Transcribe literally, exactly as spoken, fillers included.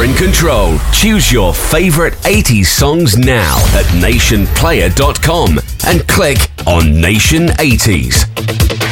You're in control. Choose your favorite eighties songs now at nation player dot com and click on Nation eighties.